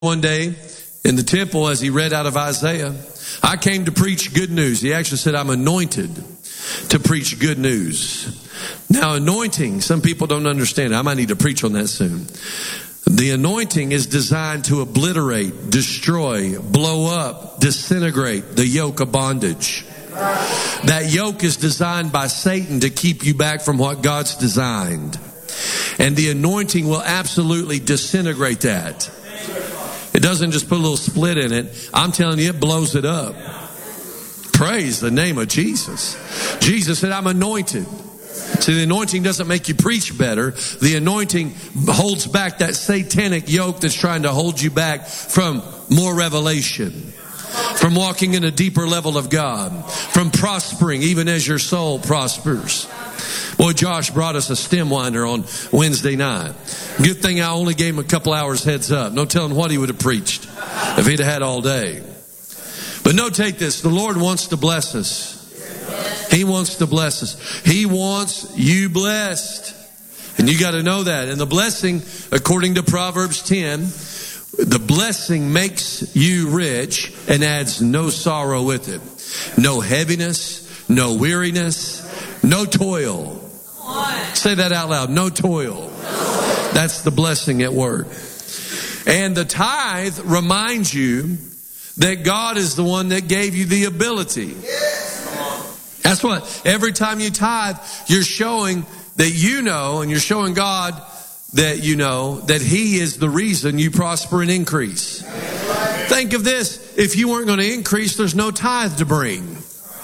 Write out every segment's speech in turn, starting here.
one day in the temple as he read out of Isaiah, I came to preach good news. He actually said, I'm anointed to preach good news. Now, anointing, some people don't understand. I might need to preach on that soon. The anointing is designed to obliterate, destroy, blow up, disintegrate the yoke of bondage. That yoke is designed by Satan to keep you back from what God's designed. And the anointing will absolutely disintegrate that. It doesn't just put a little split in it. I'm telling you, it blows it up. Praise the name of Jesus. Jesus said, I'm anointed. See, the anointing doesn't make you preach better. The anointing holds back that satanic yoke that's trying to hold you back from more revelation, from walking in a deeper level of God, from prospering even as your soul prospers. Boy, Josh brought us a stem winder on Wednesday night. Good thing I only gave him a couple hours heads up. No telling what he would have preached if he'd had all day. But notate this, the Lord wants to bless us. He wants to bless us. He wants you blessed. And you got to know that. And the blessing, according to Proverbs 10, the blessing makes you rich and adds no sorrow with it. No heaviness, no weariness, no toil. Say that out loud. No toil. That's the blessing at work. And the tithe reminds you that God is the one that gave you the ability. That's what, every time you tithe, you're showing that you know, and you're showing God that you know that He is the reason you prosper and increase. Think of this. If you weren't going to increase, there's no tithe to bring.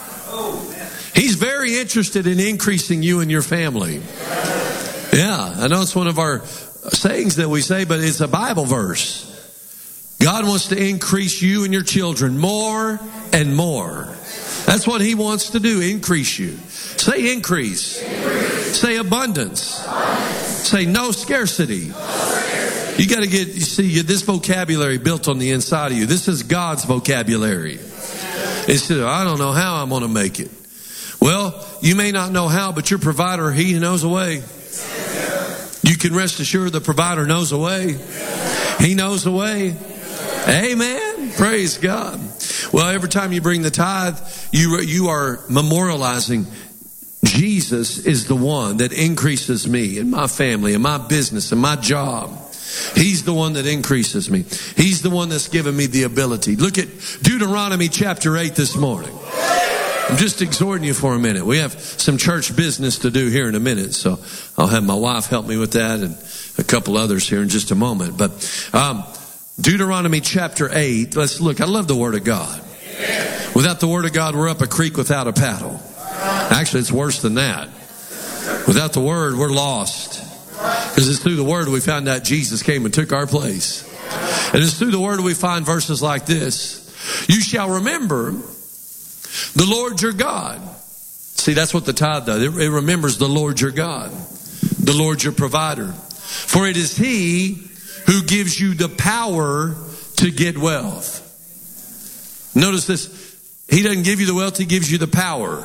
He's very interested in increasing you and your family. Yeah, I know it's one of our sayings that we say, but it's a Bible verse. God wants to increase you and your children more and more. That's what He wants to do, increase you. Say increase. Say abundance. Say no scarcity. You got to get, you see, this vocabulary built on the inside of you. This is God's vocabulary. Instead of, I don't know how I'm going to make it. Well, you may not know how, but your provider, He knows a way. You can rest assured the provider knows a way. He knows a way. Amen. Praise God. Well, every time you bring the tithe, you are memorializing Jesus is the one that increases me and my family and my business and my job. He's the one that increases me. He's the one that's given me the ability. Look at Deuteronomy chapter 8 this morning. I'm just exhorting you for a minute. We have some church business to do here in a minute, so I'll have my wife help me with that and a couple others here in just a moment. But Deuteronomy chapter 8, let's look. I love the Word of God. Without the Word of God, we're up a creek without a paddle. Actually, it's worse than that. Without the Word, we're lost. Because it's through the Word we found out Jesus came and took our place. And it's through the Word we find verses like this. You shall remember the Lord your God. See, that's what the tithe does. It remembers the Lord your God, the Lord your provider. For it is He who gives you the power to get wealth. Notice this. He doesn't give you the wealth. He gives you the power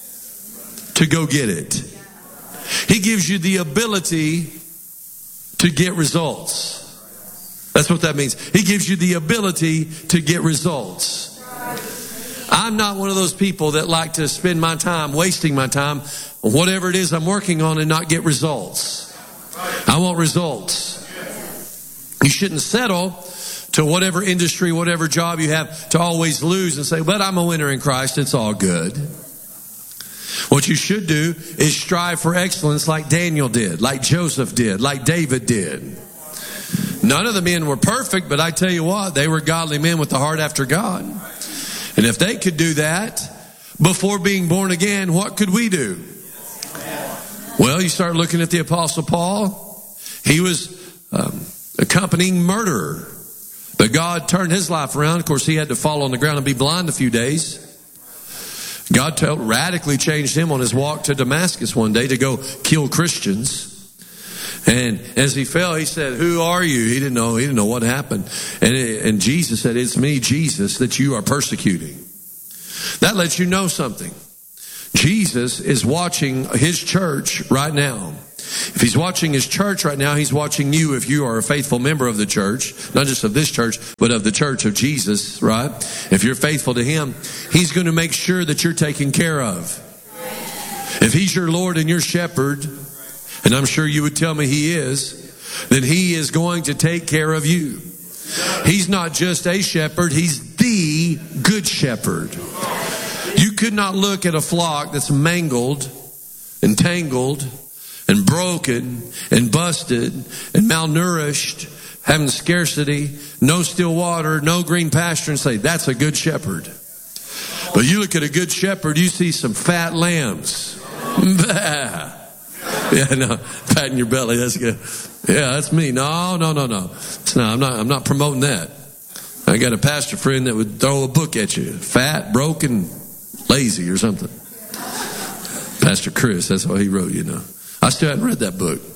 to go get it. He gives you the ability to get results. That's what that means. He gives you the ability to get results. I'm not one of those people that like to spend my time, wasting my time on whatever it is I'm working on and not get results. I want results. You shouldn't settle to whatever industry, whatever job you have to always lose and say, but I'm a winner in Christ. It's all good. What you should do is strive for excellence like Daniel did, like Joseph did, like David did. None of the men were perfect, but I tell you what, they were godly men with the heart after God. And if they could do that before being born again, what could we do? Well, you start looking at the Apostle Paul. He was accompanying murderer. But God turned his life around. Of course, he had to fall on the ground and be blind a few days. God radically changed him on his walk to Damascus one day to go kill Christians. And as he fell, he said, who are you? He didn't know what happened. And Jesus said, it's me, Jesus, that you are persecuting. That lets you know something. Jesus is watching his church right now. If he's watching his church right now, he's watching you if you are a faithful member of the church, not just of this church, but of the church of Jesus, right? If you're faithful to him, he's going to make sure that you're taken care of. If he's your Lord and your shepherd, and I'm sure you would tell me he is, then he is going to take care of you. He's not just a shepherd, he's the good shepherd. You could not look at a flock that's mangled and tangled and broken and busted and malnourished, having scarcity, no still water, no green pasture, and say, that's a good shepherd. But you look at a good shepherd, you see some fat lambs. Bah. Yeah, no, pat in your belly, that's good. Yeah, that's me. No. It's not, I'm not promoting that. I got a pastor friend that would throw a book at you. Fat, broken, lazy or something. Pastor Chris, that's what he wrote, you know. I still haven't read that book.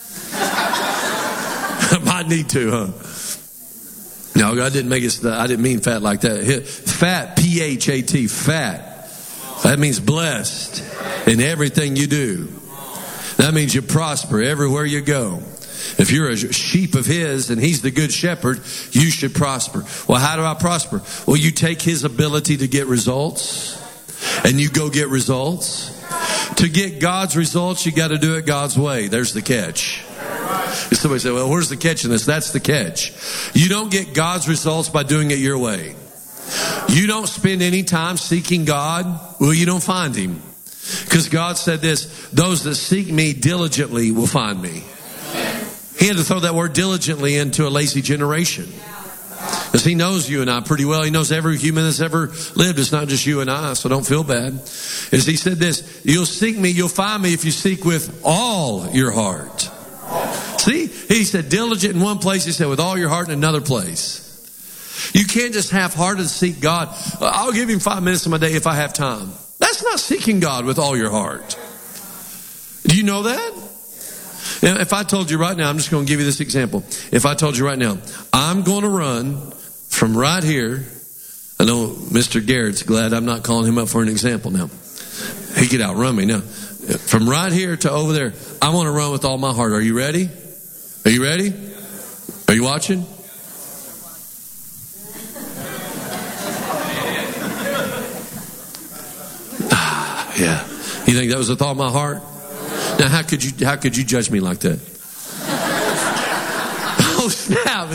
I might need to, huh? No, I didn't mean fat like that. Fat, P-H-A-T, fat. That means blessed in everything you do. That means you prosper everywhere you go. If you're a sheep of his and he's the good shepherd, you should prosper. Well, how do I prosper? Well, you take his ability to get results and you go get results. To get God's results, you got to do it God's way. There's the catch. Somebody say, well, where's the catch in this? That's the catch. You don't get God's results by doing it your way. You don't spend any time seeking God. Well, you don't find him. Because God said this, those that seek me diligently will find me. He had to throw that word diligently into a lazy generation. Because he knows you and I pretty well. He knows every human that's ever lived. It's not just you and I, so don't feel bad. As he said this, you'll seek me, you'll find me if you seek with all your heart. See, he said diligent in one place. He said with all your heart in another place. You can't just half-hearted seek God. I'll give him 5 minutes of my day if I have time. That's not seeking God with all your heart. Do you know that? Now, if I told you right now, I'm just going to give you this example. If I told you right now, I'm going to run from right here. I know Mr. Garrett's glad I'm not calling him up for an example now. He could outrun me now. From right here to over there, I want to run with all my heart. Are you ready? Are you ready? Are you watching? Yeah. You think that was with all my heart? Now, how could you judge me like that? Oh, snap.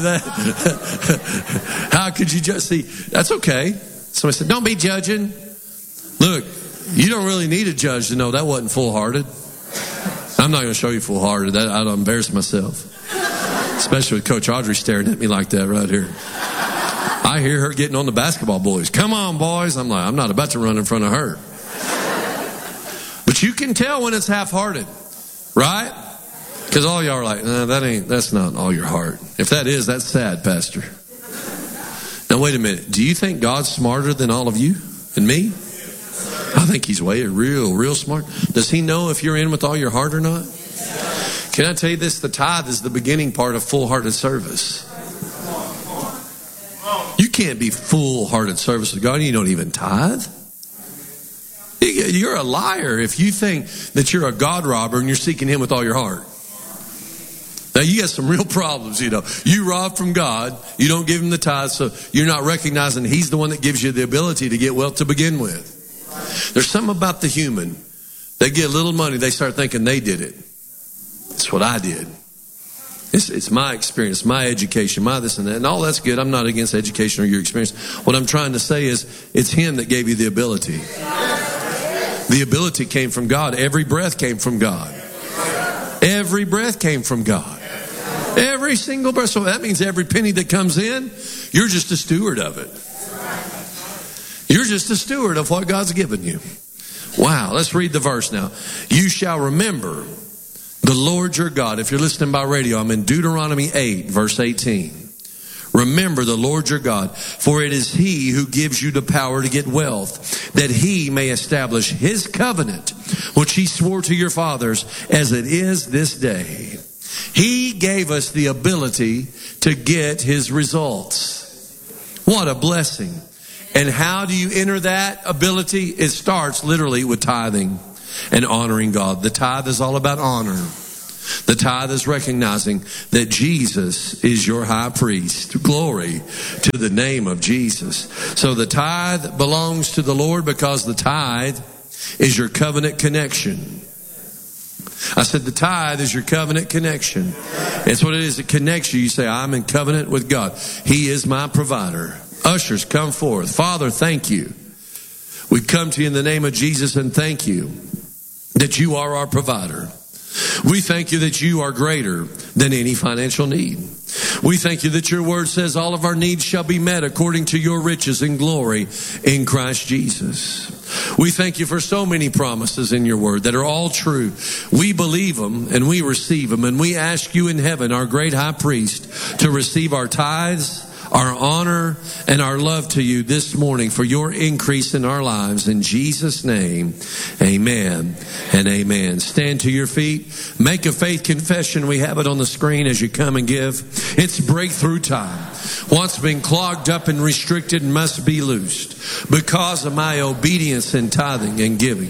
How could you judge? See, that's okay. Somebody said, don't be judging. Look, you don't really need a judge to know that wasn't full-hearted. I'm not going to show you full-hearted. I'd embarrass myself. Especially with Coach Audrey staring at me like that right here. I hear her getting on the basketball boys. Come on, boys. I'm like, I'm not about to run in front of her. But you can tell when it's half-hearted, right? Because all y'all are like, that's not all your heart. If that is, that's sad, Pastor. Now, wait a minute. Do you think God's smarter than all of you and me? I think he's real smart. Does he know if you're in with all your heart or not? Can I tell you this? The tithe is the beginning part of full-hearted service. You can't be full-hearted service with God and you don't even tithe. You're a liar if you think that you're a God robber and you're seeking him with all your heart. Now, you got some real problems, you know. You rob from God, you don't give him the tithe, so you're not recognizing he's the one that gives you the ability to get wealth to begin with. There's something about the human. They get a little money, they start thinking they did it. It's what I did. It's my experience, my education, my this and that. And all that's good. I'm not against education or your experience. What I'm trying to say is it's him that gave you the ability. The ability came from God. Every breath came from God. Every breath came from God. Every single breath. So that means every penny that comes in, you're just a steward of it. You're just a steward of what God's given you. Wow. Let's read the verse now. You shall remember the Lord your God. If you're listening by radio, I'm in Deuteronomy 8, verse 18. Remember the Lord your God, for it is he who gives you the power to get wealth, that he may establish his covenant, which he swore to your fathers, as it is this day. He gave us the ability to get his results. What a blessing. And how do you enter that ability? It starts literally with tithing and honoring God. The tithe is all about honor. The tithe is recognizing that Jesus is your high priest. Glory to the name of Jesus. So the tithe belongs to the Lord because the tithe is your covenant connection. I said the tithe is your covenant connection. It's what it is. It connects you. You say, I'm in covenant with God. He is my provider. Ushers, come forth. Father, thank you. We come to you in the name of Jesus and thank you that you are our provider. We thank you that you are greater than any financial need. We thank you that your word says all of our needs shall be met according to your riches and glory in Christ Jesus. We thank you for so many promises in your word that are all true. We believe them and we receive them, and we ask you in heaven, our great high priest, to receive our tithes, our honor, and our love to you this morning for your increase in our lives. In Jesus' name, amen and amen. Stand to your feet. Make a faith confession. We have it on the screen as you come and give. It's breakthrough time. What's been clogged up and restricted must be loosed because of my obedience in tithing and giving.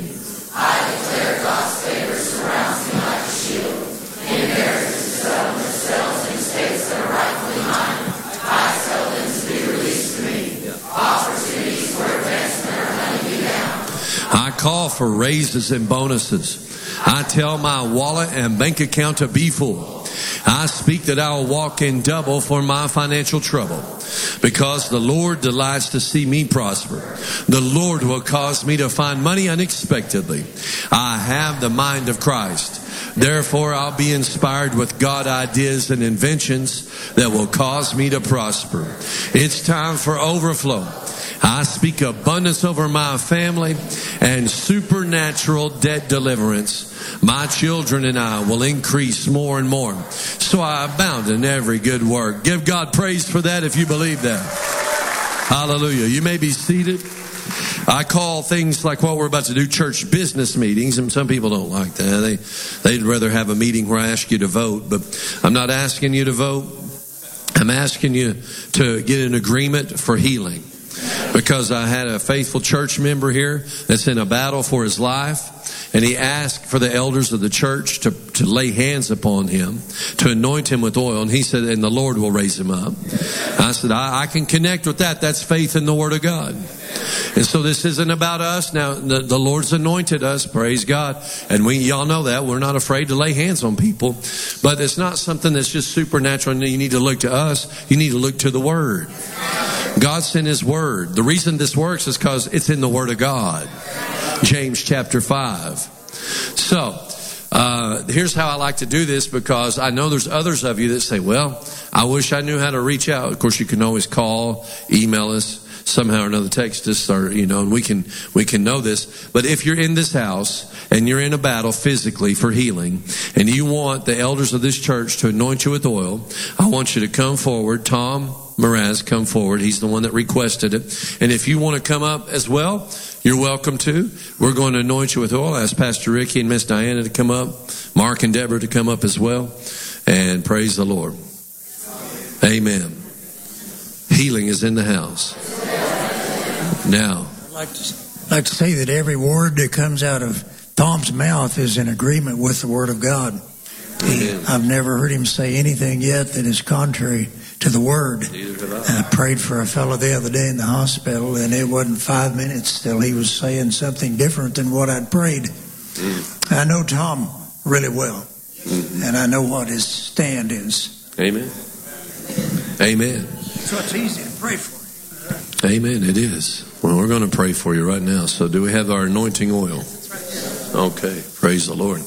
I declare God's favor surrounds me like a shield. Inheritance settle themselves in states that are rightfully mine. I tell them to be released to me. Opportunities for advancement are hunting me down. I call for raises and bonuses. I tell my wallet and bank account to be full. I speak that I will walk in double for my financial trouble because the Lord delights to see me prosper. The Lord will cause me to find money unexpectedly. I have the mind of Christ. Therefore, I'll be inspired with God ideas and inventions that will cause me to prosper. It's time for overflow. I speak abundance over my family and supernatural debt deliverance. My children and I will increase more and more. So I abound in every good work. Give God praise for that if you believe that. Hallelujah. You may be seated. I call things like what we're about to do church business meetings, and some people don't like that. They'd rather have a meeting where I ask you to vote, but I'm not asking you to vote. I'm asking you to get an agreement for healing. Because I had a faithful church member here that's in a battle for his life, and he asked for the elders of the church to lay hands upon him, to anoint him with oil, and he said, and the Lord will raise him up. I said, I can connect with that. That's faith in the Word of God. And so this isn't about us. Now, the Lord's anointed us, praise God. And y'all know that. We're not afraid to lay hands on people. But it's not something that's just supernatural and you need to look to us. You need to look to the Word. God sent His Word. The reason this works is because it's in the Word of God. James chapter 5. So, here's how I like to do this, because I know there's others of you that say, well, I wish I knew how to reach out. Of course, you can always call, email us, somehow or another text us, or, and we can know this. But if you're in this house and you're in a battle physically for healing, and you want the elders of this church to anoint you with oil, I want you to come forward. Tom Mraz, come forward. He's the one that requested it. And if you want to come up as well, you're welcome to. We're going to anoint you with oil. I ask Pastor Ricky and Miss Diana to come up, Mark and Deborah to come up as well. And praise the Lord. Amen. Healing is in the house. Now, I'd like to say that every word that comes out of Tom's mouth is in agreement with the Word of God. I've never heard him say anything yet that is contrary to the Word. I prayed for a fellow the other day in the hospital, and it wasn't 5 minutes till he was saying something different than what I'd prayed. I know Tom really well, and I know what his stand is. Amen. Amen. So it's easy to pray for. Amen. It is. Well, we're going to pray for you right now. So do we have our anointing oil? Okay. Praise the Lord.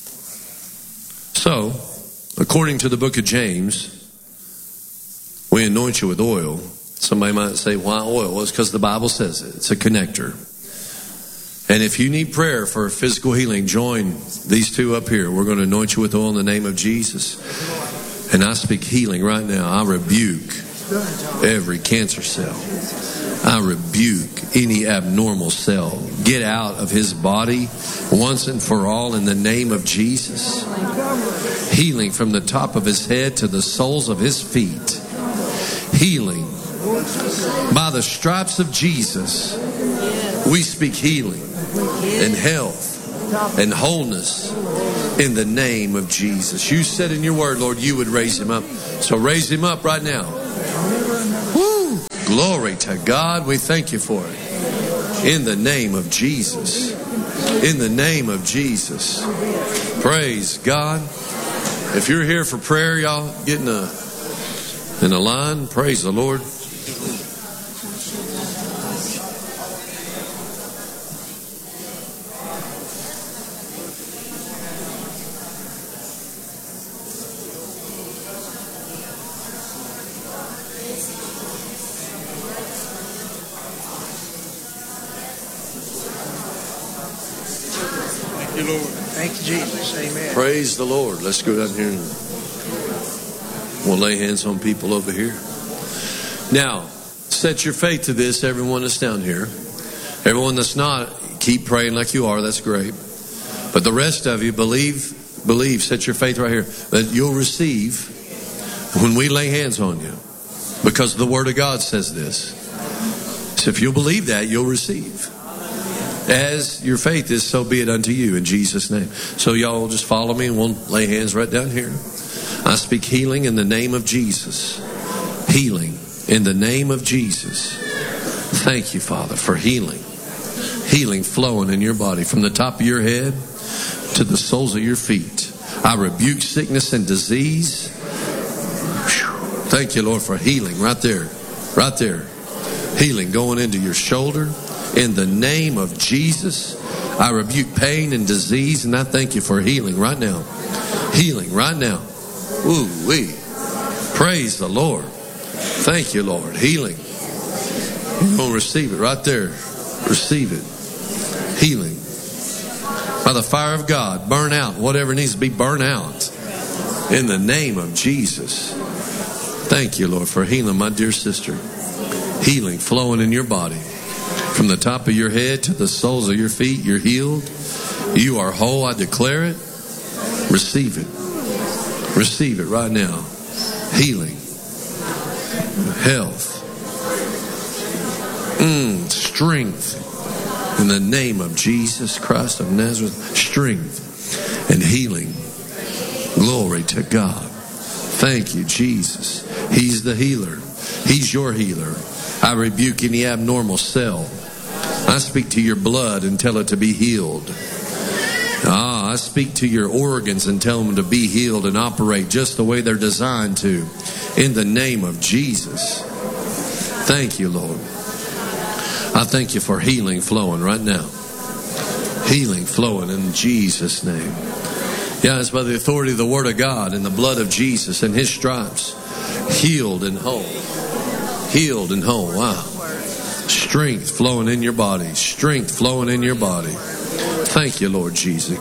So, according to the book of James, we anoint you with oil. Somebody might say, why oil? Well, it's because the Bible says it. It's a connector. And if you need prayer for physical healing, join these two up here. We're going to anoint you with oil in the name of Jesus. And I speak healing right now. I rebuke every cancer cell. I rebuke any abnormal cell. Get out of his body once and for all in the name of Jesus. Healing from the top of his head to the soles of his feet. Healing. By the stripes of Jesus, we speak healing and health and wholeness In the name of Jesus. You said in your word, Lord, you would raise him up. So raise him up right now. Woo! Glory to God. We thank you for it. In the name of Jesus. In the name of Jesus. Praise God. If you're here for prayer, y'all get in a line. Praise the Lord. Thank you, Jesus. Amen. Praise the Lord. Let's go down here and we'll lay hands on people over here. Now, set your faith to this, everyone that's down here. Everyone that's not, keep praying like you are. That's great. But the rest of you, believe, set your faith right here, that you'll receive when we lay hands on you. Because the Word of God says this. So if you'll believe that, you'll receive. As your faith is, so be it unto you in Jesus' name. So y'all just follow me and we'll lay hands right down here. I speak healing in the name of Jesus. Healing in the name of Jesus. Thank you, Father, for healing. Healing flowing in your body from the top of your head to the soles of your feet. I rebuke sickness and disease. Thank you, Lord, for healing right there. Right there. Healing going into your shoulder. In the name of Jesus, I rebuke pain and disease, and I thank you for healing right now. Healing right now. Ooh-wee. Praise the Lord. Thank you, Lord. Healing. You're going to receive it right there. Receive it. Healing. By the fire of God, burn out whatever needs to be burned out. In the name of Jesus. Thank you, Lord, for healing my dear sister. Healing flowing in your body. From the top of your head to the soles of your feet, you're healed. You are whole. I declare it. Receive it. Receive it right now. Healing. Health. Strength. In the name of Jesus Christ of Nazareth. Strength and healing. Glory to God. Thank you, Jesus. He's the healer. He's your healer. I rebuke any abnormal cell. I speak to your blood and tell it to be healed. I speak to your organs and tell them to be healed and operate just the way they're designed to. In the name of Jesus. Thank you, Lord. I thank you for healing flowing right now. Healing flowing in Jesus' name. Yeah, it's by the authority of the Word of God and the blood of Jesus and His stripes. Healed and whole. Healed and whole. Wow. Strength flowing in your body. Strength flowing in your body. Thank you, Lord Jesus.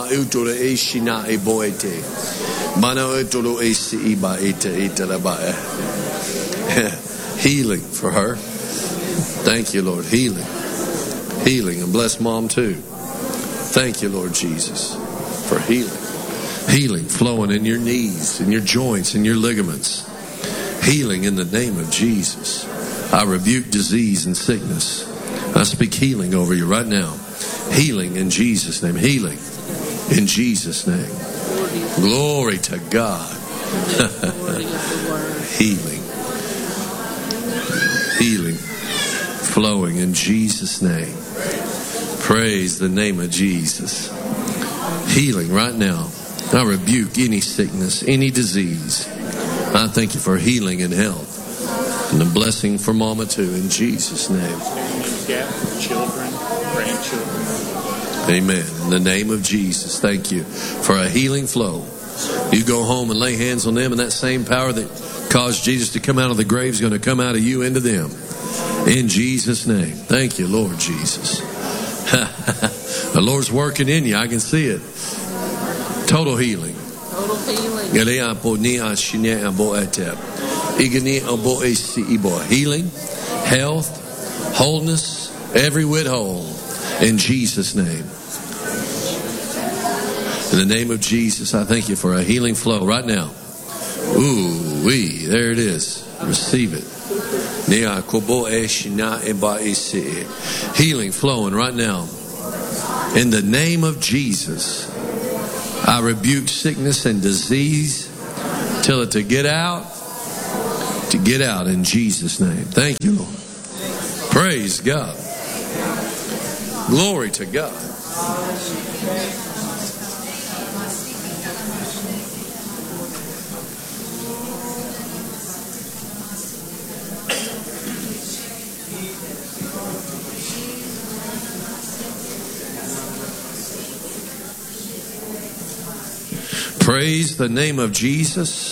Healing for her. Thank you, Lord. Healing. Healing. And bless Mom too. Thank you, Lord Jesus, for healing. Healing flowing in your knees, in your joints, in your ligaments. Healing in the name of Jesus. I rebuke disease and sickness. I speak healing over you right now. Healing in Jesus' name. Healing in Jesus' name. Glory to God. Healing. Healing. Flowing in Jesus' name. Praise the name of Jesus. Healing right now. I rebuke any sickness, any disease. I thank you for healing and health. And a blessing for Mama too, in Jesus' name. Children, grandchildren. Amen. In the name of Jesus, thank you for a healing flow. You go home and lay hands on them, and that same power that caused Jesus to come out of the grave is going to come out of you into them. In Jesus' name. Thank you, Lord Jesus. The Lord's working in you. I can see it. Total healing. Total healing. Healing, health, wholeness, every whit whole. In Jesus' name. In the name of Jesus, I thank you for a healing flow right now. Ooh-wee, there it is. Receive it. Healing flowing right now. In the name of Jesus, I rebuke sickness and disease. Tell it to get out in Jesus' name. Thank you, Lord. Praise God. Glory to God. Praise the name of Jesus.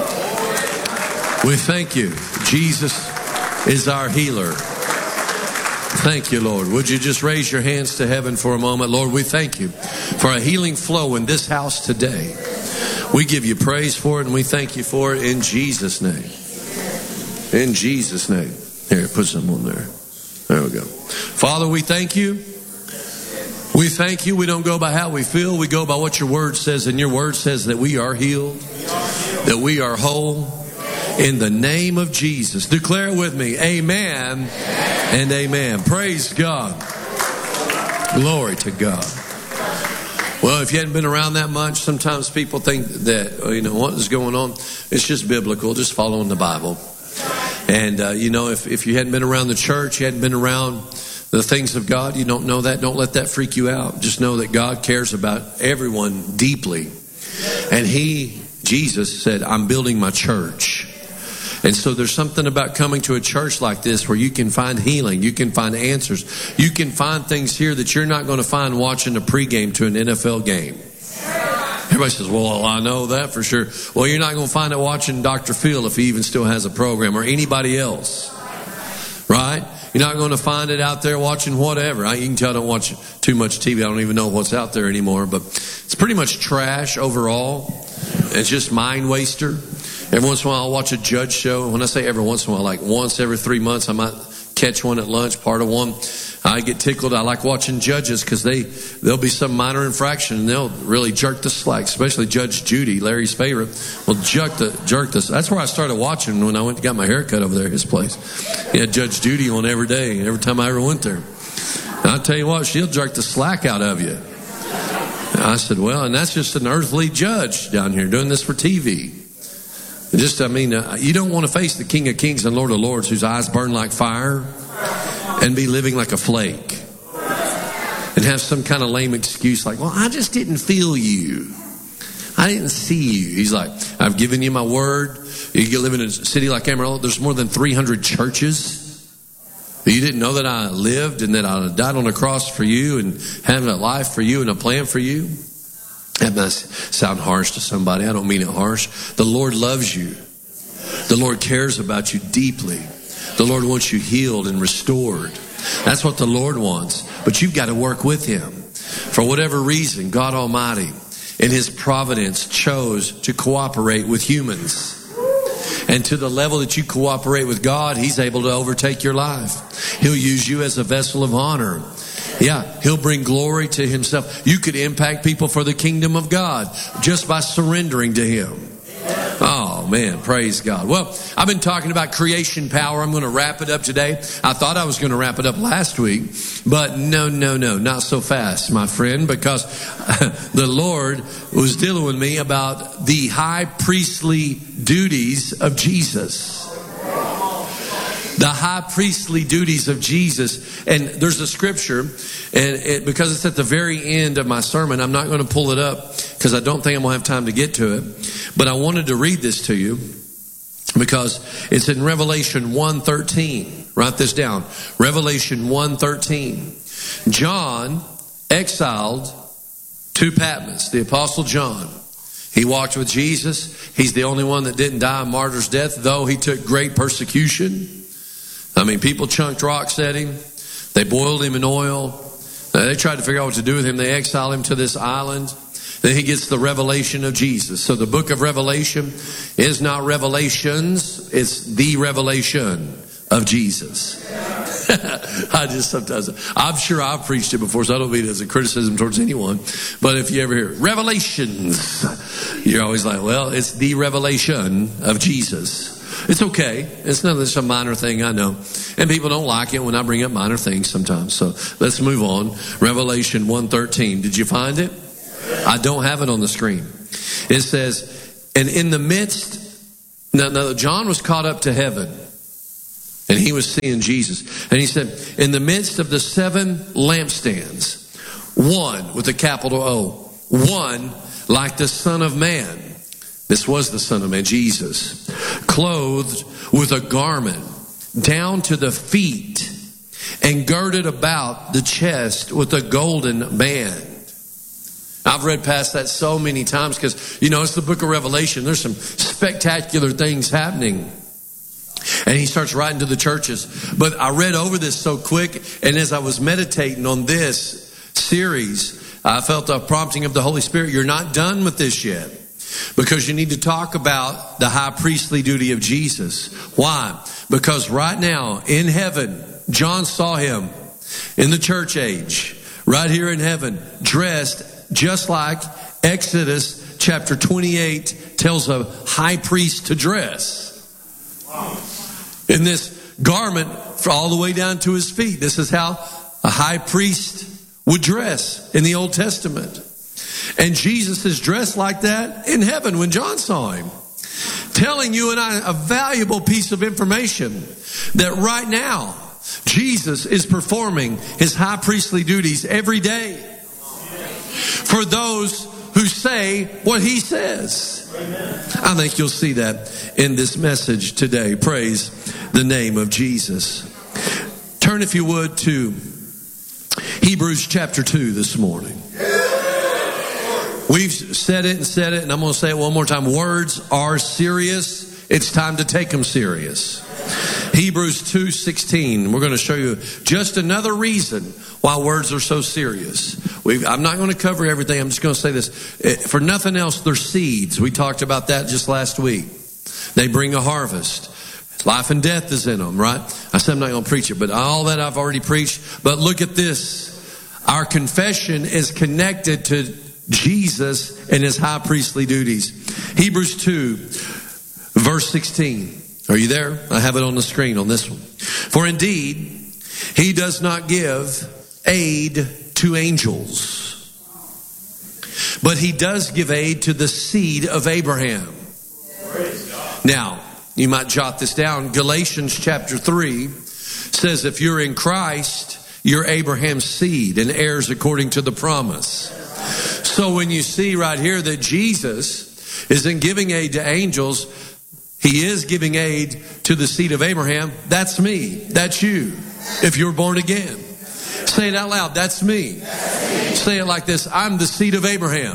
We thank you. Jesus is our healer. Thank you, Lord. Would you just raise your hands to heaven for a moment? Lord, we thank you for a healing flow in this house today. We give you praise for it and we thank you for it in Jesus' name. In Jesus' name. Here, put some on there. There we go. Father, we thank you. We thank you. We don't go by how we feel. We go by what your word says. And your word says that we are healed, that we are whole. In the name of Jesus. Declare it with me. Amen and amen. Praise God. Glory to God. Well, if you hadn't been around that much, sometimes people think that, what is going on? It's just biblical, just following the Bible. And, if you hadn't been around the church, you hadn't been around the things of God, you don't know that. Don't let that freak you out. Just know that God cares about everyone deeply. And Jesus said, I'm building my church. And so there's something about coming to a church like this where you can find healing, you can find answers, you can find things here that you're not going to find watching a pregame to an NFL game. Everybody says, well, I know that for sure. Well, you're not going to find it watching Dr. Phil if he even still has a program, or anybody else. Right? You're not going to find it out there watching whatever. You can tell I don't watch too much TV. I don't even know what's out there anymore. But it's pretty much trash overall. It's just mind waster. Every once in a while I'll watch a judge show. When I say every once in a while, like once every 3 months, I might catch one at lunch, part of one. I get tickled. I like watching judges because there'll be some minor infraction and they'll really jerk the slack, especially Judge Judy, Larry's favorite, will jerk the. That's where I started watching when I went and got my hair cut over there at his place. He had Judge Judy on every day, every time I ever went there. And I'll tell you what, she'll jerk the slack out of you. And I said, well, and that's just an earthly judge down here doing this for TV. You don't want to face the King of Kings and Lord of Lords whose eyes burn like fire and be living like a flake and have some kind of lame excuse like, well, I just didn't feel you. I didn't see you. He's like, I've given you my word. You live in a city like Amarillo. There's more than 300 churches. You didn't know that I lived and that I died on a cross for you and had a life for you and a plan for you. That must sound harsh to somebody. I don't mean it harsh. The Lord loves you. The Lord cares about you deeply. The Lord wants you healed and restored. That's what the Lord wants. But you've got to work with Him. For whatever reason, God Almighty in His providence chose to cooperate with humans. And to the level that you cooperate with God, He's able to overtake your life. He'll use you as a vessel of honor. Yeah, He'll bring glory to Himself. You could impact people for the kingdom of God just by surrendering to Him. Oh, man, praise God. Well, I've been talking about creation power. I'm going to wrap it up today. I thought I was going to wrap it up last week, but no, not so fast, my friend, because the Lord was dealing with me about the high priestly duties of Jesus. The high priestly duties of Jesus. And there's a scripture, and because it's at the very end of my sermon, I'm not going to pull it up because I don't think I'm going to have time to get to it. But I wanted to read this to you because it's in Revelation 1:13. Write this down. Revelation 1:13. John exiled to Patmos, the Apostle John. He walked with Jesus. He's the only one that didn't die a martyr's death, though he took great persecution. I mean, people chunked rocks at him. They boiled him in oil. They tried to figure out what to do with him. They exiled him to this island. Then he gets the revelation of Jesus. So the book of Revelation is not Revelations. It's the revelation of Jesus. I'm sure I've preached it before, so I don't mean it as a criticism towards anyone. But if you ever hear Revelations, you're always like, well, it's the revelation of Jesus. It's okay. It's not just a minor thing, I know. And people don't like it when I bring up minor things sometimes. So let's move on. Revelation 1:13. Did you find it? I don't have it on the screen. It says, and in the midst, now John was caught up to heaven, and he was seeing Jesus. And he said, in the midst of the 7 lampstands, one with a capital O, one like the Son of Man. This was the Son of Man, Jesus, clothed with a garment down to the feet and girded about the chest with a golden band. I've read past that so many times because, it's the book of Revelation. There's some spectacular things happening. And he starts writing to the churches. But I read over this so quick, and as I was meditating on this series, I felt a prompting of the Holy Spirit. You're not done with this yet, because you need to talk about the high priestly duty of Jesus. Why? Because right now in heaven, John saw him in the church age, right here in heaven, dressed just like Exodus chapter 28 tells a high priest to dress. In this garment all the way down to his feet. This is how a high priest would dress in the Old Testament. And Jesus is dressed like that in heaven when John saw him. Telling you and I a valuable piece of information that right now Jesus is performing his high priestly duties every day for those who say what he says. I think you'll see that in this message today. Praise the name of Jesus. Turn, if you would, to Hebrews chapter 2 this morning. We've said it, and I'm going to say it one more time. Words are serious. It's time to take them serious. Hebrews 2:16. We're going to show you just another reason why words are so serious. I'm not going to cover everything. I'm just going to say this. For nothing else, they're seeds. We talked about that just last week. They bring a harvest. Life and death is in them, right? I said I'm not going to preach it, but all that I've already preached. But look at this. Our confession is connected to Jesus and his high priestly duties. Hebrews 2, verse 16. Are you there? I have it on the screen on this one. For indeed, he does not give aid to angels, but he does give aid to the seed of Abraham. Now, you might jot this down. Galatians chapter 3 says if you're in Christ, you're Abraham's seed and heirs according to the promise. So when you see right here that Jesus isn't giving aid to angels, he is giving aid to the seed of Abraham. That's me. That's you. If you're born again. Say it out loud. That's me. Say it like this. I'm the seed of Abraham.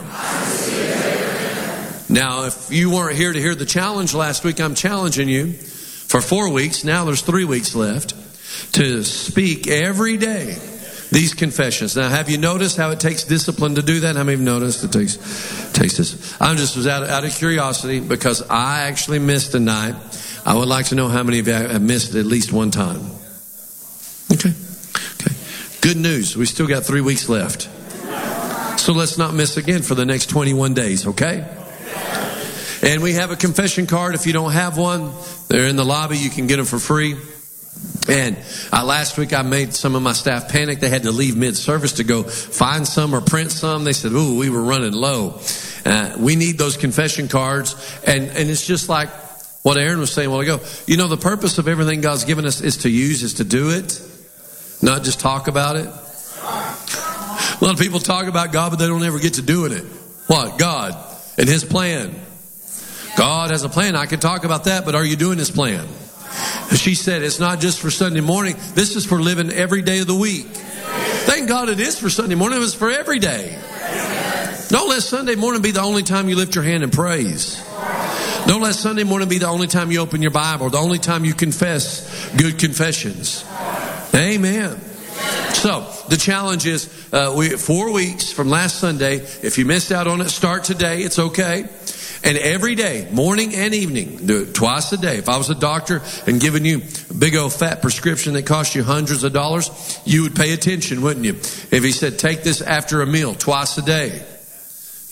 Now, if you weren't here to hear the challenge last week, I'm challenging you for 4 weeks. Now there's 3 weeks left to speak every day these confessions. Now, have you noticed how it takes discipline to do that? How many have noticed it takes this? I just was out of curiosity because I actually missed a night. I would like to know how many of you have missed it at least one time. Okay. Good news. We still got 3 weeks left. So let's not miss again for the next 21 days, okay? And we have a confession card. If you don't have one, they're in the lobby. You can get them for free. And last week I made some of my staff panic. They had to leave mid-service to go find some or print some. They said, ooh, we were running low. We need those confession cards. And it's just like what Aaron was saying a while ago. You know, the purpose of everything God's given us is to do it, not just talk about it. A lot of people talk about God, but they don't ever get to doing it. What? God and his plan. God has a plan. I can talk about that, but are you doing his plan? She said it's not just for Sunday morning. This is for living every day of the week. Thank God it is for Sunday morning. It's for every day. Don't let Sunday morning be the only time you lift your hand and praise. Don't let Sunday morning be the only time you open your Bible, the only time you confess good confessions. Amen. So the challenge is 4 weeks from last Sunday. If you missed out on it, start today. It's okay. And every day, morning and evening, do it twice a day. If I was a doctor and giving you a big old fat prescription that cost you hundreds of dollars, you would pay attention, wouldn't you? If he said, take this after a meal twice a day.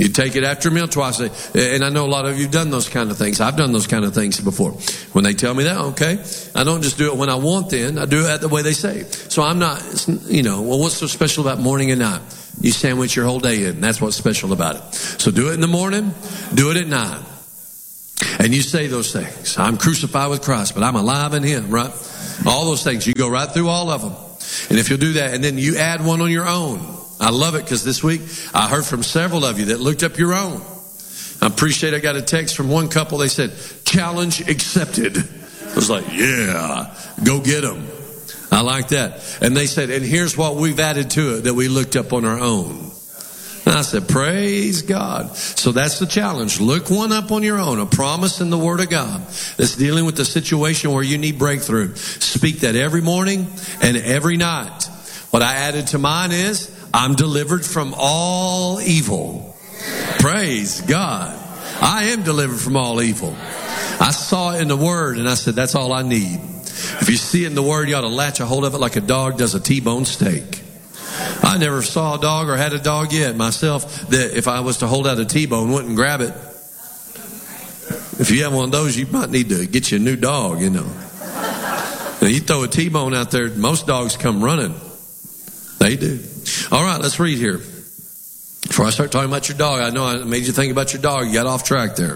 You take it after a meal twice a day. And I know a lot of you have done those kind of things. I've done those kind of things before. When they tell me that, okay, I don't just do it when I want then. I do it the way they say. So I'm not, well, what's so special about morning and night? You sandwich your whole day in. That's what's special about it. So do it in the morning, do it at night. And you say those things. I'm crucified with Christ, but I'm alive in Him, right? All those things. You go right through all of them. And if you'll do that, and then you add one on your own. I love it because this week I heard from several of you that looked up your own. I appreciate I got a text from one couple. They said, challenge accepted. I was like, yeah, go get them. I like that. And they said, and here's what we've added to it that we looked up on our own. And I said, praise God. So that's the challenge. Look one up on your own, a promise in the Word of God that's dealing with the situation where you need breakthrough. Speak that every morning and every night. What I added to mine is, I'm delivered from all evil. Praise God. I am delivered from all evil. I saw it in the Word and I said, that's all I need. If you see it in the Word, you ought to latch a hold of it like a dog does a T-bone steak. I never saw a dog or had a dog yet myself that if I was to hold out a T-bone, wouldn't grab it. If you have one of those, you might need to get you a new dog, Now, you throw a T-bone out there, most dogs come running. They do. All right, let's read here. Before I start talking about your dog, I know I made you think about your dog. You got off track there.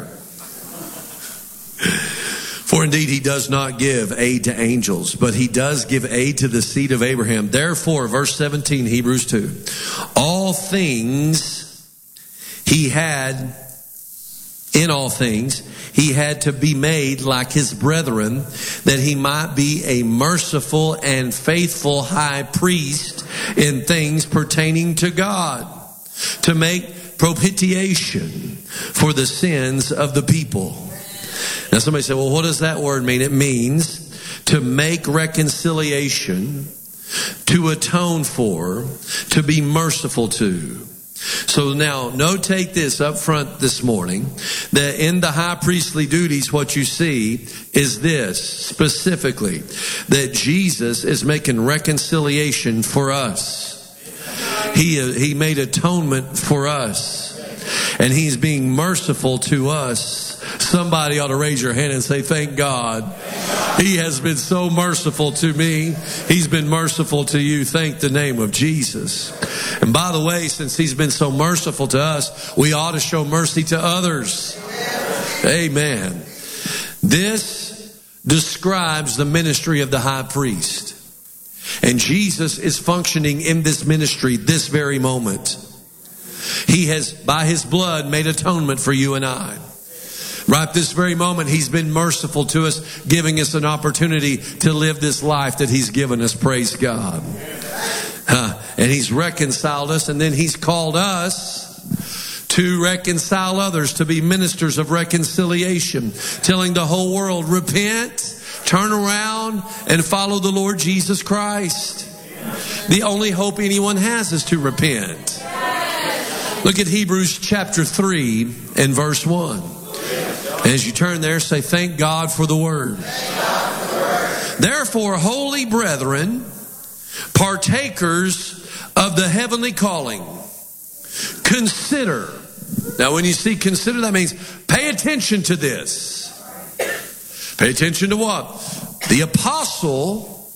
For indeed he does not give aid to angels, but he does give aid to the seed of Abraham. Therefore, verse 17, Hebrews 2, all things he had, in all things, he had to be made like his brethren, that he might be a merciful and faithful high priest in things pertaining to God, to make propitiation for the sins of the people. Now somebody said, well, what does that word mean? It means to make reconciliation, to atone for, to be merciful to. So now, take this up front this morning, that in the high priestly duties, what you see is this, specifically, that Jesus is making reconciliation for us. He made atonement for us, and He's being merciful to us. Somebody ought to raise your hand and say, thank God. He has been so merciful to me. He's been merciful to you. Thank the name of Jesus. And by the way, since He's been so merciful to us, we ought to show mercy to others. Amen. This describes the ministry of the high priest. And Jesus is functioning in this ministry this very moment. He has, by His blood, made atonement for you and I. Right this very moment, He's been merciful to us, giving us an opportunity to live this life that He's given us. Praise God. And He's reconciled us, and then He's called us to reconcile others, to be ministers of reconciliation, telling the whole world, repent, turn around, and follow the Lord Jesus Christ. The only hope anyone has is to repent. Look at Hebrews chapter 3 and verse 1. As you turn there, say, thank God for the Word. Therefore, holy brethren, partakers of the heavenly calling, consider. Now, when you see consider, that means pay attention to this. Pay attention to what? The apostle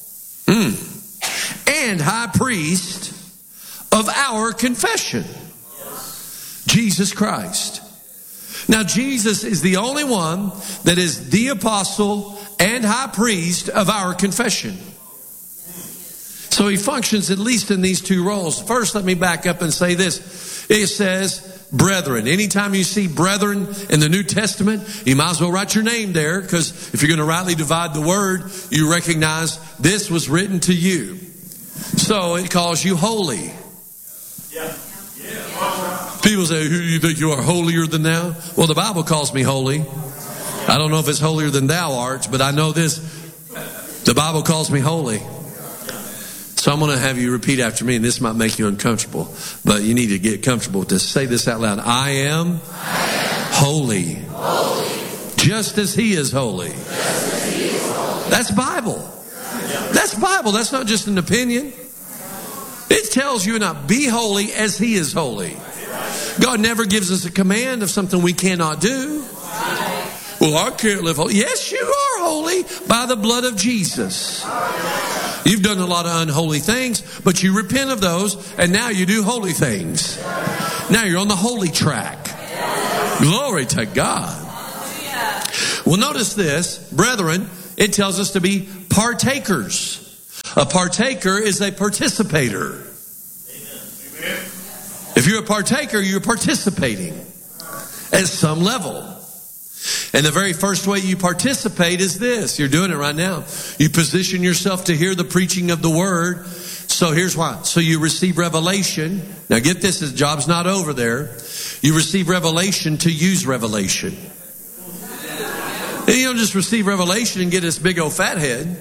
and high priest of our confession, Jesus Christ. Now, Jesus is the only one that is the apostle and high priest of our confession. So He functions at least in these two roles. First, let me back up and say this. It says, brethren. Anytime you see brethren in the New Testament, you might as well write your name there, because if you're going to rightly divide the word, you recognize this was written to you. So it calls you holy. Yeah. People say, who do you think you are, holier than thou? Well, the Bible calls me holy. I don't know if it's holier than thou art, but I know this. The Bible calls me holy. So I'm going to have you repeat after me, and this might make you uncomfortable, but you need to get comfortable with this. Say this out loud. I am holy, just as He is holy. That's Bible. That's Bible. That's not just an opinion. It tells you not be holy as He is holy. God never gives us a command of something we cannot do. Well, I can't live holy. Yes, you are holy by the blood of Jesus. You've done a lot of unholy things, but you repent of those, and now you do holy things. Now you're on the holy track. Glory to God. Well, notice this, brethren, it tells us to be partakers. A partaker is a participator. If you're a partaker, you're participating at some level. And the very first way you participate is this. You're doing it right now. You position yourself to hear the preaching of the word. So here's why. So you receive revelation. Now get this, his job's not over there. You receive revelation to use revelation. And you don't just receive revelation and get this big old fat head.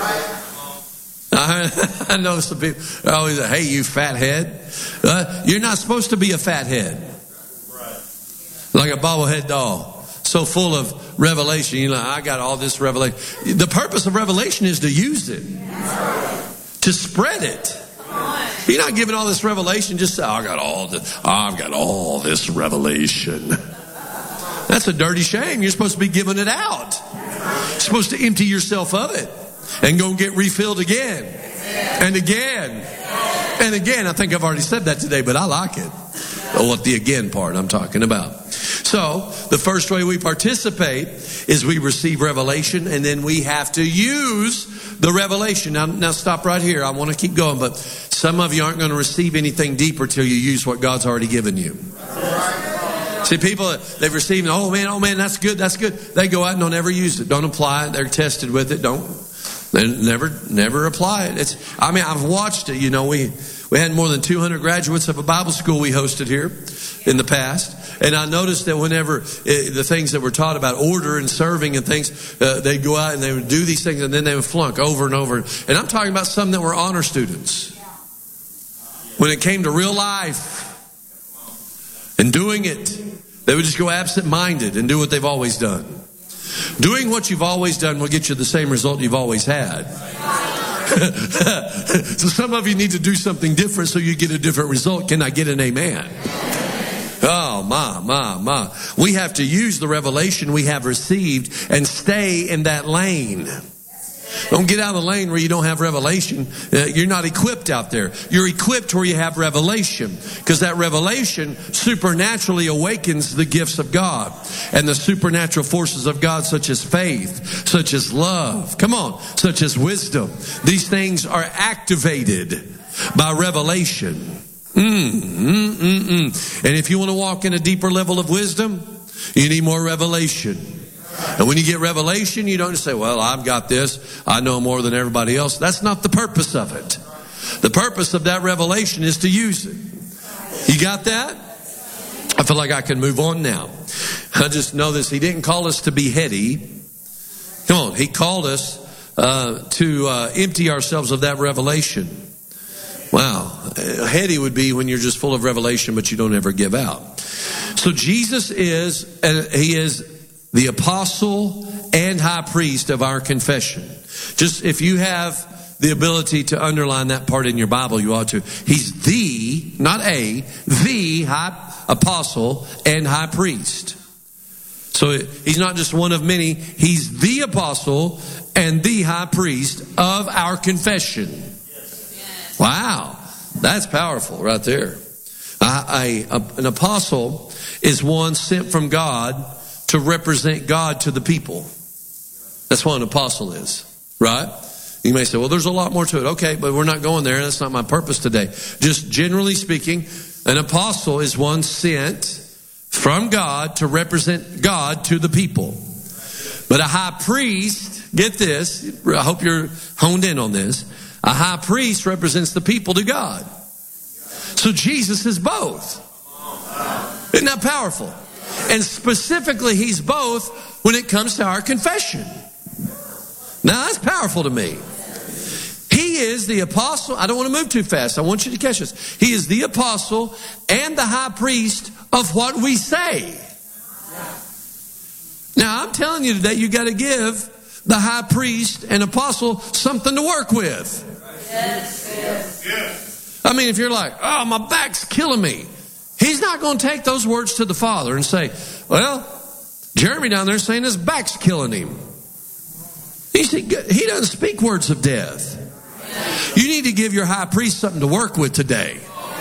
I know some people are always like, hey, you fat head. You're not supposed to be a fat head. Like a bobblehead doll. So full of revelation. You know, I got all this revelation. The purpose of revelation is to use it. To spread it. You're not giving all this revelation just say, I've got all this revelation. That's a dirty shame. You're supposed to be giving it out. You're supposed to empty yourself of it. And go and get refilled again. And again. And again. I think I've already said that today, but I like it. What the again part I'm talking about. So, the first way we participate is we receive revelation, and then we have to use the revelation. Now stop right here. I want to keep going, but some of you aren't going to receive anything deeper till you use what God's already given you. See, people, they've received, oh man, that's good. They go out and don't ever use it. Don't apply it. They're tested with it. They never apply it. I've watched it. You know, we had more than 200 graduates of a Bible school we hosted here in the past. And I noticed that whenever the things that were taught about order and serving and things, they'd go out and they would do these things and then they would flunk over and over. And I'm talking about some that were honor students. When it came to real life and doing it, they would just go absent-minded and do what they've always done. Doing what you've always done will get you the same result you've always had. So some of you need to do something different so you get a different result. Can I get an amen? Oh, my. We have to use the revelation we have received and stay in that lane. Don't get out of the lane where you don't have revelation. You're not equipped out there. You're equipped where you have revelation. Because that revelation supernaturally awakens the gifts of God. And the supernatural forces of God, such as faith, such as love. Come on. Such as wisdom. These things are activated by revelation. And if you want to walk in a deeper level of wisdom, you need more revelation. And when you get revelation, you don't just say, well, I've got this. I know more than everybody else. That's not the purpose of it. The purpose of that revelation is to use it. You got that? I feel like I can move on now. I just know this. He didn't call us to be heady. Come on. He called us to empty ourselves of that revelation. Wow. Heady would be when you're just full of revelation, but you don't ever give out. So Jesus is, and he is the apostle and high priest of our confession. Just if you have the ability to underline that part in your Bible, you ought to. He's the, not a, the high apostle and high priest. So he's not just one of many. He's the apostle and the high priest of our confession. Wow, that's powerful right there. An apostle is one sent from God to represent God to the people. That's what an apostle is, right? You may say, well, there's a lot more to it. Okay, but we're not going there. That's not my purpose today. Just generally speaking, an apostle is one sent from God to represent God to the people. But a high priest, get this, I hope you're honed in on this. A high priest represents the people to God. So Jesus is both. Isn't that powerful? And specifically, he's both when it comes to our confession. Now, that's powerful to me. He is the apostle. I don't want to move too fast. I want you to catch this. He is the apostle and the high priest of what we say. Now, I'm telling you today, you got to give the high priest and apostle something to work with. I mean, if you're like, oh, my back's killing me. He's not going to take those words to the Father and say, well, Jeremy down there is saying his back's killing him. You see, he doesn't speak words of death. You need to give your high priest something to work with today.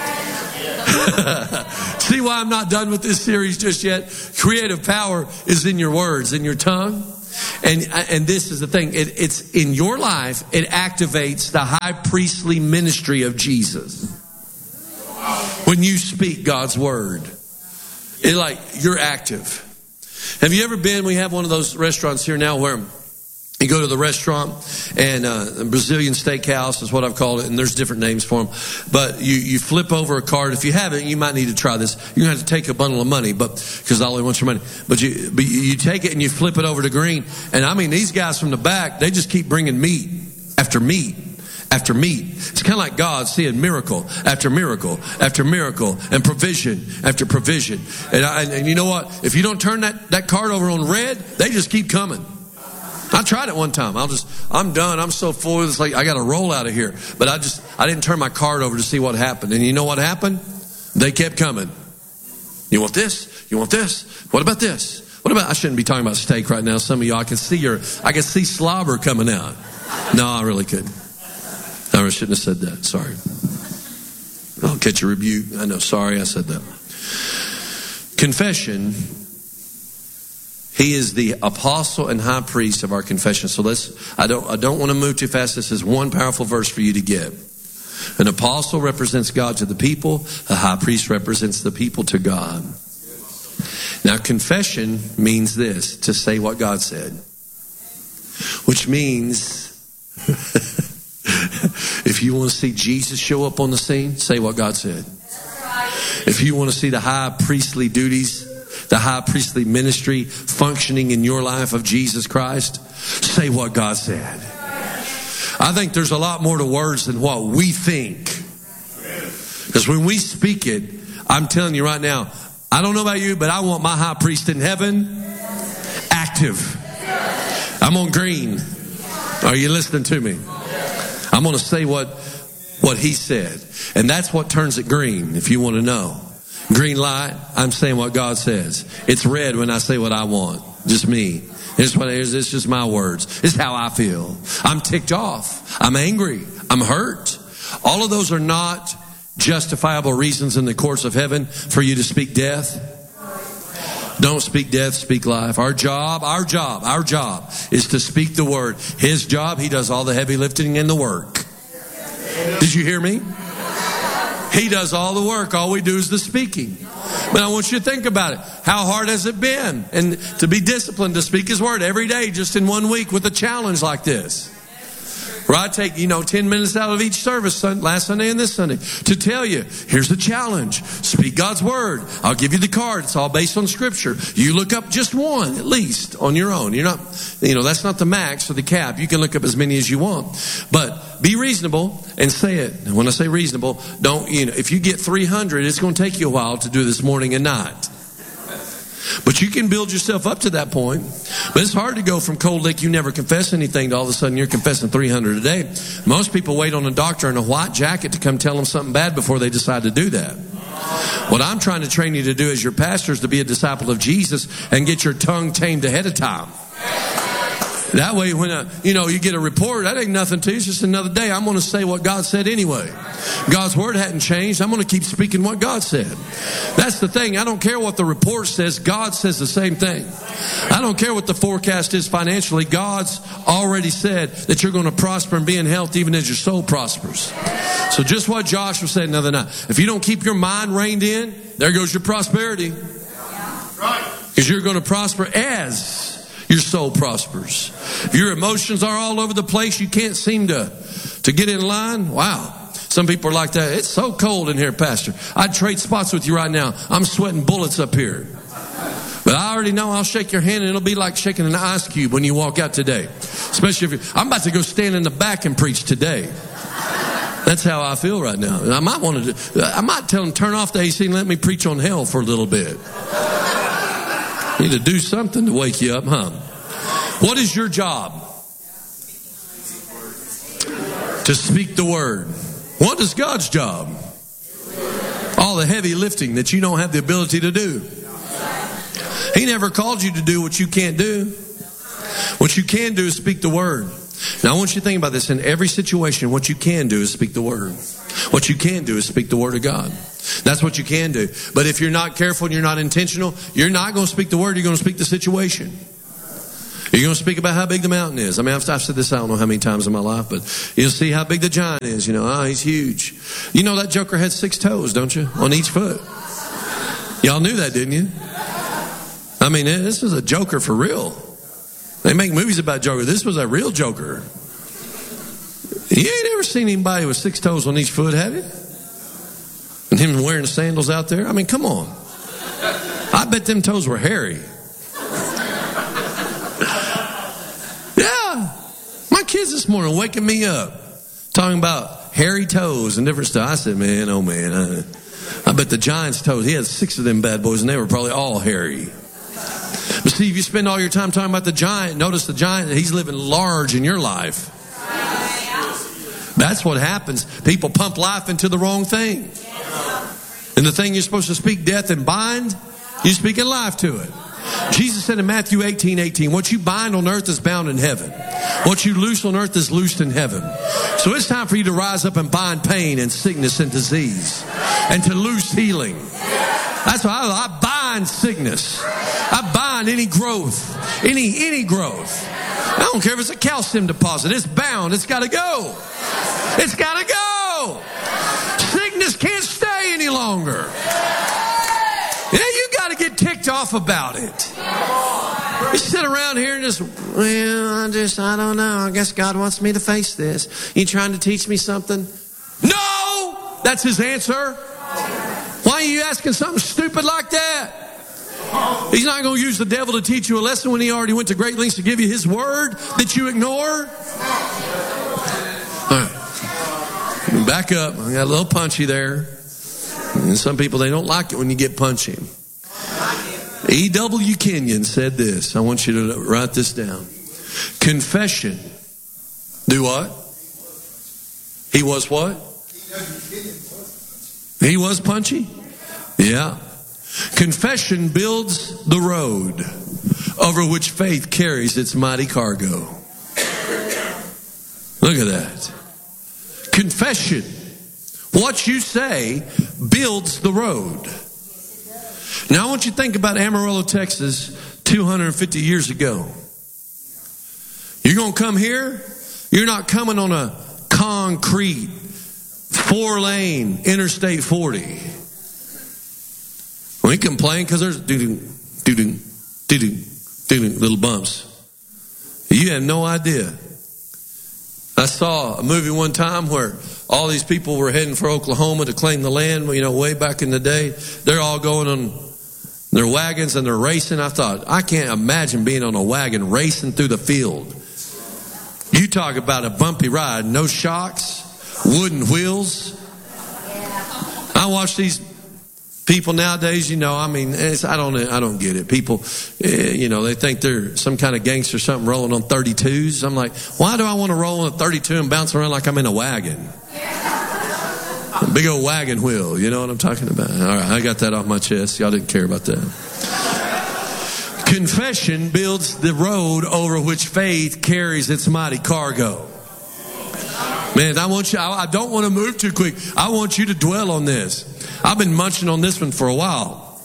See why I'm not done with this series just yet? Creative power is in your words, in your tongue. And this is the thing. It's in your life. It activates the high priestly ministry of Jesus. When you speak God's word, you're active. Have you ever been? We have one of those restaurants here now where you go to the restaurant, and a Brazilian steakhouse is what I've called it, and there's different names for them. But you flip over a card. If you haven't, you might need to try this. You're going to have to take a bundle of money, because all they want your money. But you take it and you flip it over to green. And I mean, these guys from the back, they just keep bringing meat after meat after meat. It's kind of like God seeing miracle after miracle after miracle and provision after provision. And you know what? If you don't turn that card over on red, they just keep coming. I tried it one time. I'm done. I'm so full. It's like I got to roll out of here. But I didn't turn my card over to see what happened. And you know what happened? They kept coming. You want this? You want this? What about this? What about? I shouldn't be talking about steak right now. Some of y'all, I can see slobber coming out. No, I really couldn't. I really shouldn't have said that. Sorry. I'll catch a rebuke. I know. Sorry, I said that. Confession. He is the apostle and high priest of our confession. So I don't want to move too fast. This is one powerful verse for you to get. An apostle represents God to the people. A high priest represents the people to God. Now, confession means this, to say what God said. Which means, if you want to see Jesus show up on the scene, say what God said. If you want to see the high priestly duties, the high priestly ministry functioning in your life of Jesus Christ, say what God said. I think there's a lot more to words than what we think. Because when we speak it, I'm telling you right now, I don't know about you, but I want my high priest in heaven active. I'm on green. Are you listening to me? I'm going to say what he said. And that's what turns it green, if you want to know. Green light, I'm saying what God says. It's red when I say what I want. Just me. It's just my words. It's how I feel. I'm ticked off. I'm angry. I'm hurt. All of those are not justifiable reasons in the courts of heaven for you to speak death. Don't speak death, speak life. Our job is to speak the word. His job, he does all the heavy lifting and the work. Did you hear me? He does all the work. All we do is the speaking. But I want you to think about it. How hard has it been? And to be disciplined to speak his word every day, just in 1 week with a challenge like this. Where I take, 10 minutes out of each service, last Sunday and this Sunday, to tell you, here's the challenge. Speak God's word. I'll give you the card. It's all based on scripture. You look up just one, at least, on your own. You're not, that's not the max or the cap. You can look up as many as you want. But be reasonable and say it. And when I say reasonable, if you get 300, it's going to take you a while to do this morning and night. But you can build yourself up to that point. But it's hard to go from cold lick, you never confess anything, to all of a sudden you're confessing 300 a day. Most people wait on a doctor in a white jacket to come tell them something bad before they decide to do that. What I'm trying to train you to do as your pastor is to be a disciple of Jesus and get your tongue tamed ahead of time. That way, when you get a report, that ain't nothing to you. It's just another day. I'm going to say what God said anyway. God's word hadn't changed. I'm going to keep speaking what God said. That's the thing. I don't care what the report says. God says the same thing. I don't care what the forecast is financially. God's already said that you're going to prosper and be in health even as your soul prospers. So just what Joshua said the other night. If you don't keep your mind reined in, there goes your prosperity. Because you're going to prosper as your soul prospers. If your emotions are all over the place, you can't seem to get in line. Wow. Some people are like that. It's so cold in here, Pastor. I'd trade spots with you right now. I'm sweating bullets up here. But I already know I'll shake your hand and it'll be like shaking an ice cube when you walk out today. Especially if I'm about to go stand in the back and preach today. That's how I feel right now. I might tell them, turn off the AC and let me preach on hell for a little bit. Need to do something to wake you up, huh? What is your job? To speak the word. What is God's job? All the heavy lifting that you don't have the ability to do. He never called you to do what you can't do. What you can do is speak the word. Now, I want you to think about this. In every situation, what you can do is speak the word. What you can do is speak the word of God. That's what you can do. But if you're not careful and you're not intentional, you're not going to speak the word. You're going to speak the situation. You're going to speak about how big the mountain is. I mean, I've said this I don't know how many times in my life, but you'll see how big the giant is. He's huge. You know that joker had 6 toes, don't you? On each foot. Y'all knew that, didn't you? I mean, this was a joker for real. They make movies about Joker. This was a real Joker. You ain't ever seen anybody with 6 toes on each foot, have you? And him wearing sandals out there? I mean, come on. I bet them toes were hairy. Yeah. My kids this morning waking me up talking about hairy toes and different stuff. I said, man, oh man. I bet the giant's toes, he had 6 of them bad boys and they were probably all hairy. But see, if you spend all your time talking about the giant, notice the giant, he's living large in your life. That's what happens. People pump life into the wrong thing. And the thing you're supposed to speak death and bind, you're speaking life to it. Jesus said in Matthew 18:18, what you bind on earth is bound in heaven. What you loose on earth is loosed in heaven. So it's time for you to rise up and bind pain and sickness and disease and to loose healing. That's why I bind sickness. I bind any growth, any growth. I don't care if it's a calcium deposit. It's bound. It's got to go. It's got to go. Sickness can't stay any longer. Yeah, you got to get ticked off about it. You sit around here and just, I don't know. I guess God wants me to face this. You trying to teach me something? No! That's his answer. Why are you asking something stupid like that? He's not going to use the devil to teach you a lesson when he already went to great lengths to give you his word that you ignore. All right. Back up. I got a little punchy there. And some people, they don't like it when you get punchy. E.W. Kenyon said this. I want you to write this down. Confession. Do what? He was what? He was punchy? Yeah. Confession builds the road over which faith carries its mighty cargo. Look at that. Confession. What you say builds the road. Now I want you to think about Amarillo, Texas, 250 years ago. You're going to come here, you're not coming on a concrete 4-lane Interstate 40. We complain because there's little bumps. You have no idea. I saw a movie one time where all these people were heading for Oklahoma to claim the land, way back in the day. They're all going on their wagons and they're racing. I thought, I can't imagine being on a wagon racing through the field. You talk about a bumpy ride, no shocks, wooden wheels. I watch these people nowadays, I don't get it. People, they think they're some kind of gangster or something rolling on 32s. I'm like, why do I want to roll on a 32 and bounce around like I'm in a wagon? A big old wagon wheel, you know what I'm talking about? All right, I got that off my chest. Y'all didn't care about that. Confession builds the road over which faith carries its mighty cargo. Man, I don't want to move too quick. I want you to dwell on this. I've been munching on this one for a while.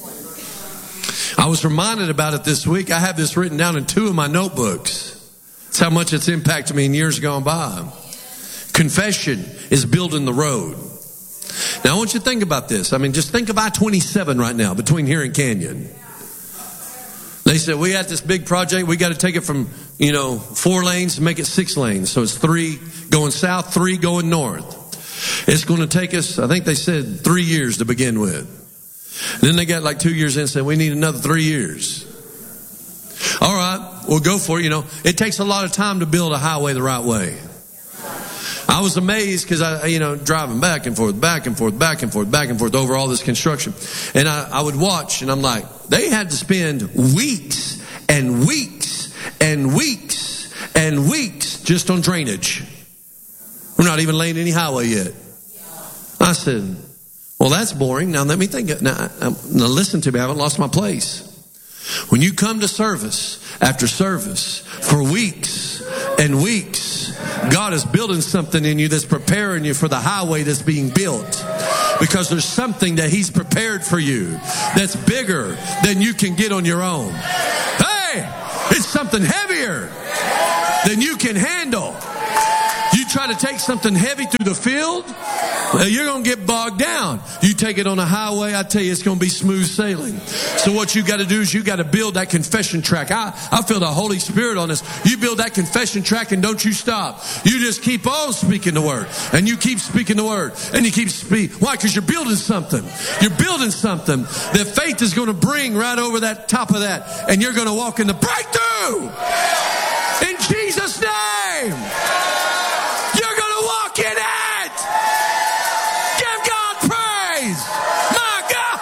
I was reminded about it this week. I have this written down in 2 of my notebooks. That's how much it's impacted me in years gone by. Confession is building the road. Now, I want you to think about this. Just think of I-27 right now between here and Canyon. They said, we had this big project. We got to take it from, 4 lanes to make it 6 lanes. So it's 3 going south, 3 going north. It's going to take us, I think they said 3 years to begin with. And then they got like 2 years in and said, we need another 3 years. All right, we'll go for it. It takes a lot of time to build a highway the right way. I was amazed because driving back and forth over all this construction. And I would watch and I'm like, they had to spend weeks and weeks and weeks and weeks just on drainage. We're not even laying any highway yet. I said, Well, that's boring. Now let me think. Now listen to me. I haven't lost my place. When you come to service after service for weeks and weeks, God is building something in you that's preparing you for the highway that's being built. Because there's something that He's prepared for you that's bigger than you can get on your own. Hey, it's something heavier than you can handle. You try to take something heavy through the field, you're going to get bogged down. You take it on a highway, I tell you, it's going to be smooth sailing. So what you got to do is you got to build that confession track. I feel the Holy Spirit on this. You build that confession track and don't you stop. You just keep on speaking the word. And you keep speaking the word. And you keep speaking. Why? Because you're building something. You're building something that faith is going to bring right over that top of that. And you're going to walk in the breakthrough. In Jesus' name. You're going to walk in it. Give God praise. My God.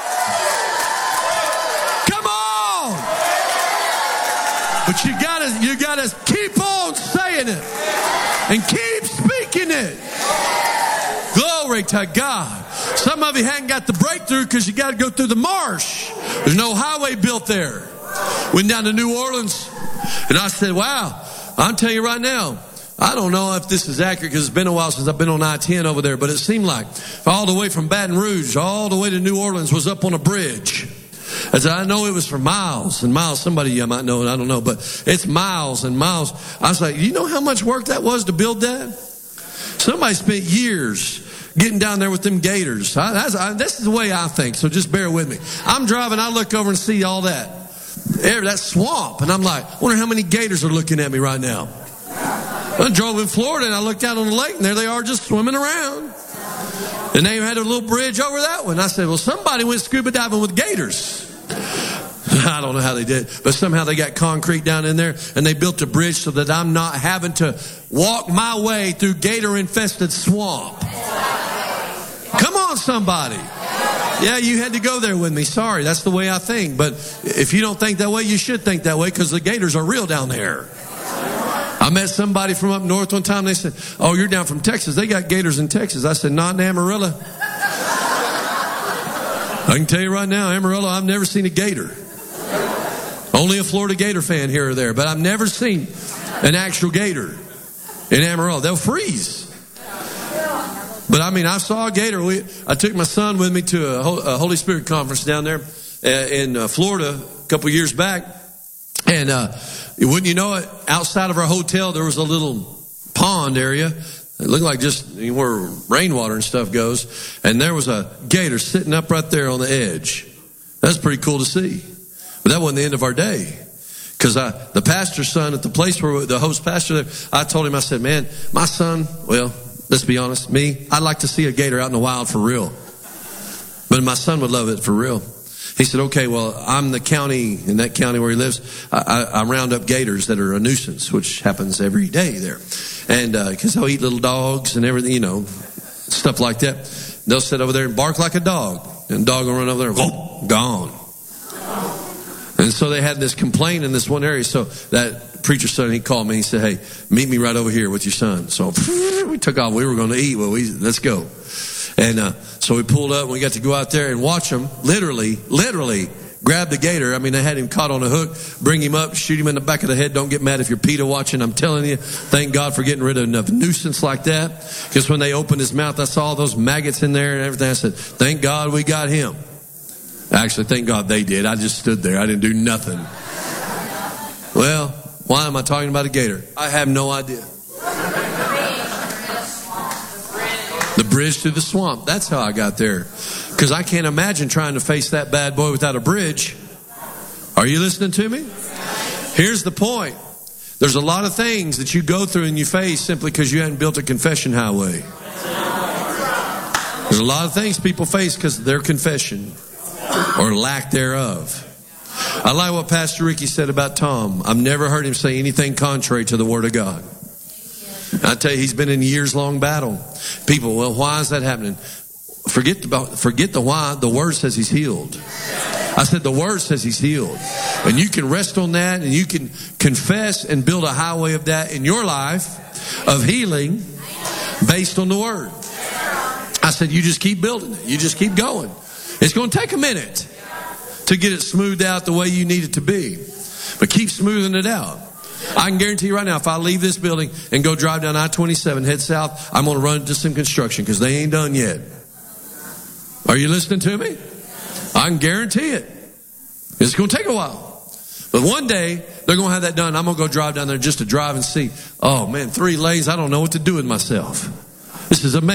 Come on. But you gotta keep on saying it. And keep speaking it. Glory to God. Some of you hadn't got the breakthrough because you got to go through the marsh. There's no highway built there. Went down to New Orleans. And I said, wow, I'll tell you right now, I don't know if this is accurate because it's been a while since I've been on I-10 over there, but it seemed like all the way from Baton Rouge, all the way to New Orleans was up on a bridge. I said, I know it was for miles and miles. Somebody you might know, I don't know, but it's miles and miles. I was like, you know how much work that was to build that? Somebody spent years getting down there with them gators. This is the way I think, so just bear with me. I'm driving, I look over and see all that swamp, and I'm like, I wonder how many gators are looking at me right now. I drove in Florida and I looked out on the lake and there they are just swimming around. And they had a little bridge over that one. I said, well, somebody went scuba diving with gators. I don't know how they did, but somehow they got concrete down in there and they built a bridge so that I'm not having to walk my way through gator-infested swamp. Come on, somebody. Yeah, you had to go there with me. Sorry, that's the way I think. But if you don't think that way, you should think that way because the gators are real down there. I met somebody from up north one time. They said, oh, you're down from Texas. They got gators in Texas. I said, not in Amarillo. I can tell you right now, Amarillo, I've never seen a gator. Only a Florida Gator fan here or there. But I've never seen an actual gator in Amarillo. They'll freeze. But I mean, I saw a gator. I took my son with me to a Holy Spirit conference down there in Florida a couple years back. And wouldn't you know it, outside of our hotel, there was a little pond area. It looked like just where rainwater and stuff goes. And there was a gator sitting up right there on the edge. That's pretty cool to see. But that wasn't the end of our day. Because the pastor's son at the place where the host pastor there, I told him, I said, man, my son, well, let's be honest, I'd like to see a gator out in the wild for real. But my son would love it for real. He said, okay, well, I'm the county, in that county where he lives, I round up gators that are a nuisance, which happens every day there. And because they'll eat little dogs and everything, stuff like that. They'll sit over there and bark like a dog. And the dog will run over there and whoop, gone. And so they had this complaint in this one area. So that preacher's son, he called me. He said, hey, meet me right over here with your son. So we took off. We were going to eat. Well, let's go. And so we pulled up and we got to go out there and watch them literally grab the gator. I mean, they had him caught on a hook, bring him up, shoot him in the back of the head. Don't get mad if you're PETA watching. I'm telling you, thank God for getting rid of a nuisance like that. Because when they opened his mouth, I saw those maggots in there and everything. I said, thank God we got him. Actually, thank God they did. I just stood there. I didn't do nothing. Well, why am I talking about a gator? I have no idea. The bridge through the swamp. That's how I got there. Because I can't imagine trying to face that bad boy without a bridge. Are you listening to me? Here's the point. There's a lot of things that you go through and you face simply because you hadn't built a confession highway. There's a lot of things people face because of their confession or lack thereof. I like what Pastor Ricky said about Tom. I've never heard him say anything contrary to the Word of God. I tell you, he's been in a years-long battle. People, well, why is that happening? Forget the why. The Word says he's healed. I said the Word says he's healed. And you can rest on that and you can confess and build a highway of that in your life of healing based on the Word. I said, you just keep building it. You just keep going. It's going to take a minute to get it smoothed out the way you need it to be. But keep smoothing it out. I can guarantee you right now, if I leave this building and go drive down I-27, head south, I'm going to run into some construction because they ain't done yet. Are you listening to me? I can guarantee it. It's going to take a while. But one day, they're going to have that done. I'm going to go drive down there just to drive and see. Oh, man, 3 lanes. I don't know what to do with myself. This is amazing.